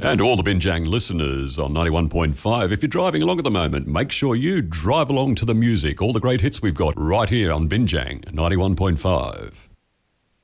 And to all the Binjang listeners on 91.5, if you're driving along at the moment, make sure you drive along to the music. All the great hits we've got right here on Binjang 91.5.